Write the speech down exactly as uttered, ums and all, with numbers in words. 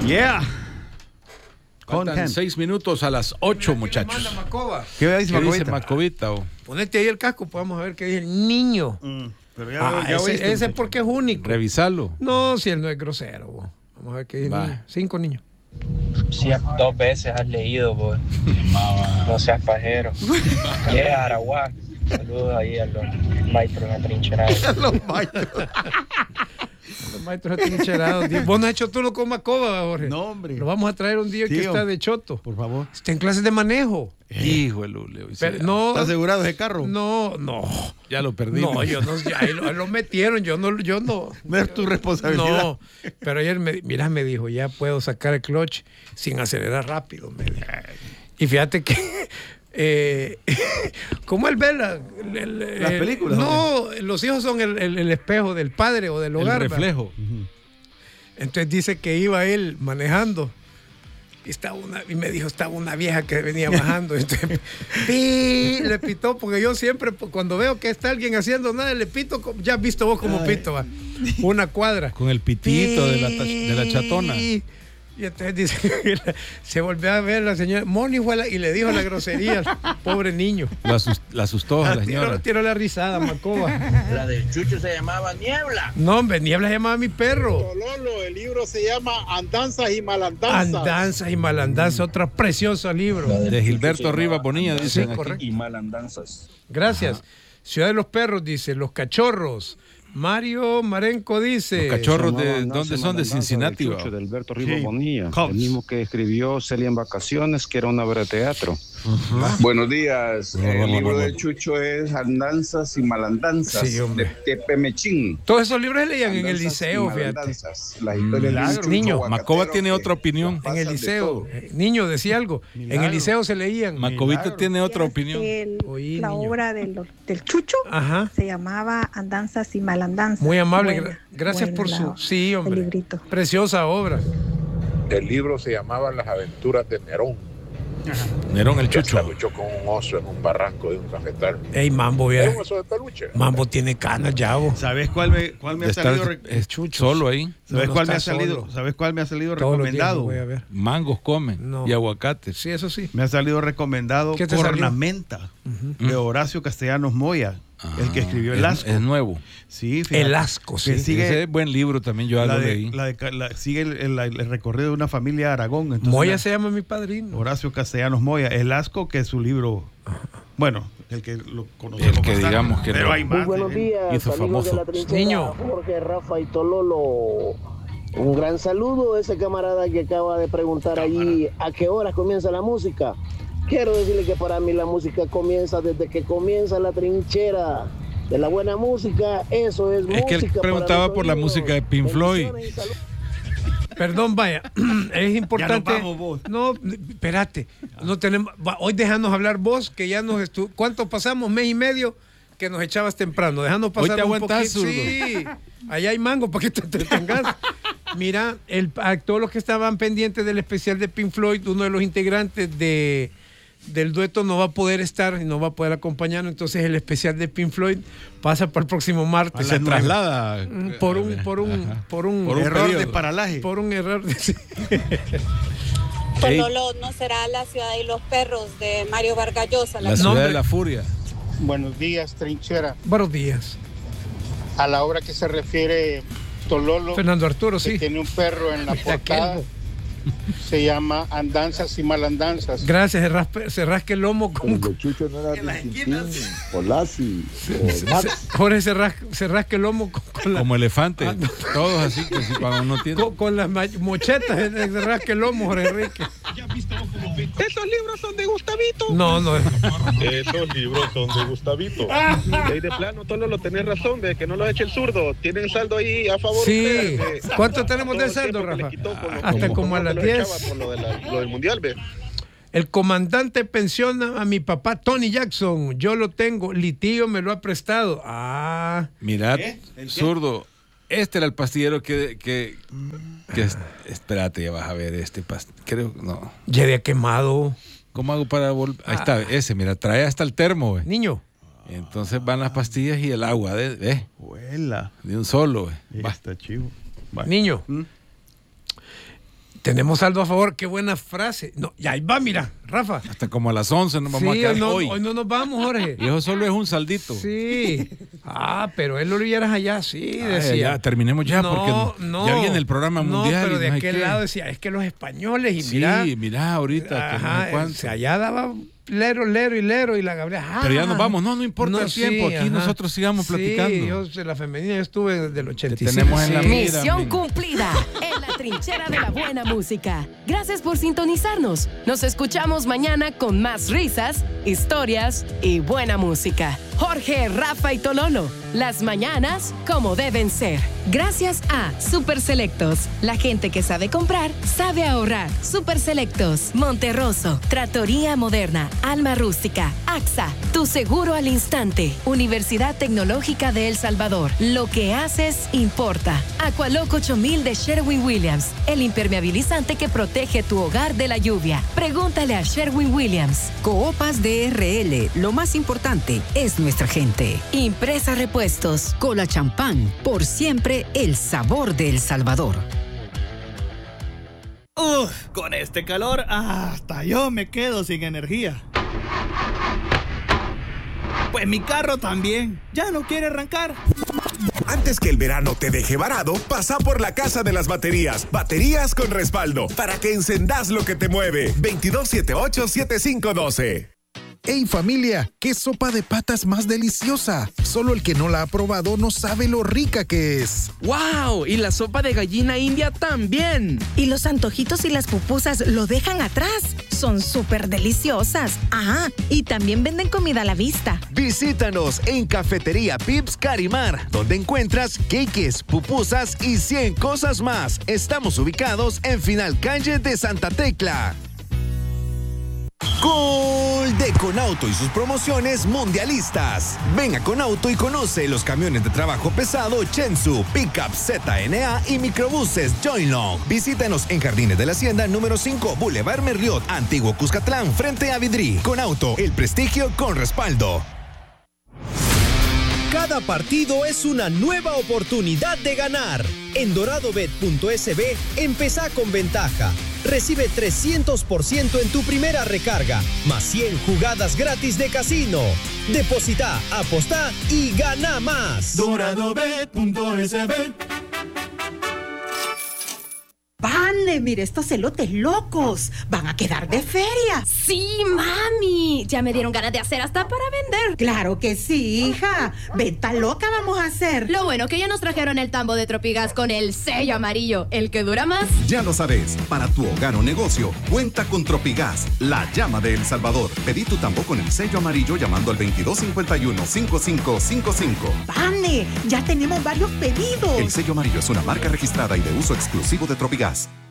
Yeah. Faltan seis minutos a las ocho, muchachos. ¿Qué dice ¿Qué Macovita? dice Macovita? Oh? Ponete ahí el casco, pues vamos a ver qué dice el niño. Mm, pero ya, Ah, ya ese, oíste, ese es porque es único. Revisalo. No, si él no es grosero. Bo. Vamos a ver qué dice el Va. niño. Cinco niños. Si dos veces has leído, pues. No seas pajero. Yeah, Araguá. Saludos ahí a los maestros en la trinchera. Los maestros. Los maestros atrincherados. Vos no has hecho turno con Macoba, Jorge. No, hombre. Lo vamos a traer un día Sí, que está hombre. de choto. Por favor. Está en clases de manejo. Hijo de Lule. hoy sí, Pero ya- no, ¿Está asegurado ese carro? no, no. Ya lo perdimos. No, yo no, ya, ahí lo, ahí lo metieron, yo no, yo no. No es tu responsabilidad. No, pero ayer, me, mira, me dijo, ya puedo sacar el clutch sin acelerar rápido. Me dijo. Y fíjate que, eh, ¿cómo él ve la, el- el- Las el- películas, No, los hijos son el, el- el espejo del padre o del El hogar. ¿verdad? reflejo. Entonces dice que iba él manejando. Y, estaba una, y me dijo, estaba una vieja que venía bajando. Entonces, ¡pi! Le pitó, porque yo siempre, pues, cuando veo que está alguien haciendo nada, le pito, como- ya has visto vos como Ay. pito, va. Una cuadra. Con el pitito de la, ta- de la chatona. Y entonces dice, que la- se volvió a ver la señora, Moni fue la- y le dijo la grosería al pobre niño. La, asus- la asustó a la Tiró, señora. tiró la risada, Macoba. La del Chucho se llamaba Niebla. No, hombre, Niebla se llamaba mi perro. Lolo, el libro se llama Andanzas y Malandanzas. Andanzas y malandanzas, otro precioso libro. De Gilberto Rivas Bonilla, Sí, dicen aquí. correcto. Y Malandanzas. Gracias. Ciudad de los Perros dice, Los Cachorros. Mario Marenco dice. Los cachorros de ¿dónde son? De Cincinnati. Del ¿va? Chucho, de Alberto Rivas Sí. Bonilla, Cubs. el mismo que escribió Celia en Vacaciones, que era una obra de teatro. Buenos días. No, no, El no, libro no, de no. Chucho es Andanzas y Malandanzas Sí, hombre. de Tepe Mechín. Todos esos libros se leían en el Andanzas y liceo, fíjate. malandanzas. Las historias de un Chucho Niño, aguacatero Macoba tiene que otra opinión. En pasan el de liceo. todo. Eh, Niño, decía algo. En el liceo se leían. Macovita tiene otra opinión. El- Oí, la niño. obra del, del Chucho Ajá. se llamaba Andanzas y Malandanzas. Muy amable. Buena, gra- Gracias buena por su... la- Sí, el hombre. librito. Preciosa obra. El libro se llamaba Las aventuras de Nerón. Nerón el Que Chucho. hasta luchó con un oso en un barranco de un cafetal. Ey, Mambo, Era vea. un oso de peluche. Mambo tiene canas, ya, vos. ¿Sabes cuál me, cuál me De ha salido? estar re- es solo ahí. ¿Sabes No, cuál no me ha está salido? solo. ¿Sabes cuál me ha salido Todos los días lo recomendado? voy a ver. Mangos comen No. y aguacates. Sí, eso sí. Me ha salido recomendado ¿Qué te salió? Cornamenta de Horacio Castellanos Moya, el que escribió El Ah, Asco. Es, es nuevo. Sí, fíjate. El Asco, sí. Que sigue- Ese es buen libro también, yo la algo de- leí. la de ca- la- sigue el, el- el recorrido de una familia de Aragón. Entonces, Moya la- se llama mi padrino. Horacio Castellanos Moya, El Asco, que es su libro, bueno, el que lo conocemos El que bastante, digamos que pero no. hay Muy más. buenos ¿eh? días, Hizo amigos de famoso. la trinchera, Niño. Jorge, Rafa y Tololo. Un gran saludo a ese camarada que acaba de preguntar allí a qué horas comienza la música. Quiero decirle que para mí la música comienza desde que comienza la trinchera. De la buena música, eso es, Es música. que él para preguntaba los por la oídos. música de Pink Floyd. Bendiciones y salud. Perdón, vaya. Es importante. Ya nos vamos, vos. No, espérate. No tenemos. va, Hoy déjanos hablar vos, que ya nos estu... ¿Cuánto pasamos? Mes y medio que nos echabas temprano. Déjanos pasar te un aguantás, poquito. Sí. Allá hay mango para que te entretengas. Mira, el, a todos los que estaban pendientes del especial de Pink Floyd, uno de los integrantes de del dueto no va a poder estar y no va a poder acompañarnos, entonces el especial de Pink Floyd pasa para el próximo martes. Se traslada. Mm, por un por un Ajá. por un, Por un Error de periodo. paralaje. por un error de- Ey, Pololo no será la ciudad de los perros de Mario Vargas Llosa. la La ciudad nombre- de la furia. Buenos días, trinchera. Buenos días. A la obra que se refiere Tololo, Fernando Arturo, que sí. tiene un perro en la Mira, portada, aquel. se llama Andanzas y Malandanzas. Gracias, se, raspe- se rasca el lomo con, con- Chucho no era Rintintín, Polazzi, o Max. Jorge se rasca, se rasca el lomo con, con la- Como elefante. Ah, no. Todos así, que si cuando uno tiene. con, con las ma- mochetas, se se rasca el lomo, Jorge Enrique. Estos libros son de Gustavito. No, no. Esos libros son de Gustavito. Y de plano, todo lo tenés razón, de que no lo eche el zurdo. Tienen saldo ahí a favor. Sí. ustedes, ve. ¿Cuánto tenemos Todo de el saldo, tiempo que le Rafa? quitó por lo- Hasta por como a lo las que lo diez. echaba Por lo, de la- lo del mundial, ve. El comandante pensiona a mi papá Tony Jackson. Yo lo tengo. Litío me lo ha prestado. Ah. Mirad, ¿Qué? ¿El qué? zurdo. Este era el pastillero que. que, que es- espérate, ya vas a ver este pastillero. Creo que no. Ya había quemado. ¿Cómo hago para volver? Ahí está, ese, mira, trae hasta el termo, güey. Niño. Entonces van las pastillas y el agua, de, de, Huela. de un solo, güey. Va. Está chivo. Va. Niño. ¿Mm? Tenemos saldo a favor, qué buena frase. No, ya ahí va, mira, Rafa. Hasta como a las once nos vamos sí, a quedar hoy no, hoy. hoy no nos vamos, Jorge. Y eso solo es un saldito. Sí. Ah, pero él lo vieras allá, sí, Ay, decía. ya, terminemos ya, no, porque no, ya viene el programa mundial. No, pero y de no hay aquel qué. lado decía, es que los españoles, y mira. Sí, mira, ahorita. Ajá, que no sé o sea, allá daba lero, lero y lero, y la Gabriela. Ah, pero ya nos vamos, no, no importa no, el tiempo, sí, aquí ajá. nosotros sigamos platicando. Sí, yo en la femenina yo estuve desde el ochenta y cinco. Te tenemos en la sí. mira. Misión cumplida en la trinchera de la buena música. Gracias por sintonizarnos. Nos escuchamos mañana con más risas, historias y buena música. Jorge, Rafa y Tololo. Las mañanas como deben ser. Gracias a Super Selectos. La gente que sabe comprar, sabe ahorrar. Super Selectos. Monterroso. Trattoria Moderna. Alma Rústica. AXA. Tu seguro al instante. Universidad Tecnológica de El Salvador. Lo que haces importa. Aqualoc ocho mil de Sherwin-Williams. El impermeabilizante que protege tu hogar de la lluvia. Pregúntale a Sherwin-Williams. Coopas D R L. Lo más importante es nuestra gente. Impresa Repuestos. Cola Champán. Por siempre el sabor de El Salvador. Uf, con este calor hasta yo me quedo sin energía. Pues mi carro también ya no quiere arrancar. Antes que el verano te deje varado, pasa por la Casa de las Baterías. Baterías con respaldo, para que encendas lo que te mueve. veintidós setenta y ocho setenta y cinco doce. ¡Hey familia! ¡Qué sopa de patas más deliciosa! Solo el que no la ha probado no sabe lo rica que es. ¡Wow! Y la sopa de gallina india también. Y los antojitos y las pupusas lo dejan atrás. Son súper deliciosas. Ah, y también venden comida a la vista. Visítanos en Cafetería Pips Carimar, donde encuentras queques, pupusas y cien cosas más. Estamos ubicados en Final Calle de Santa Tecla. Gol de Conauto y sus promociones mundialistas. Ven a Conauto y conoce los camiones de trabajo pesado Chensu, Pickup Z N A y microbuses Joylong. Visítanos en Jardines de la Hacienda número cinco, Boulevard Merliot, Antiguo Cuscatlán, frente a Vidrí. Conauto, el prestigio con respaldo. Cada partido es una nueva oportunidad de ganar. En doradobet punto es be, empezá con ventaja. Recibe trescientos por ciento en tu primera recarga, más cien jugadas gratis de casino. Deposita, apostá y gana más. doradobet punto es be. ¡Pane! Mire estos elotes locos. Van a quedar de feria. Sí, mami. Ya me dieron ganas de hacer hasta para vender. Claro que sí, hija. Venta loca vamos a hacer. Lo bueno que ya nos trajeron el tambo de Tropigas con el sello amarillo, el que dura más. Ya lo sabes, para tu hogar o negocio, cuenta con Tropigas, la llama de El Salvador. Pedí tu tambo con el sello amarillo llamando al veintidós cincuenta y uno, cincuenta y cinco cincuenta y cinco. ¡Pane! Ya tenemos varios pedidos. El sello amarillo es una marca registrada y de uso exclusivo de Tropigas.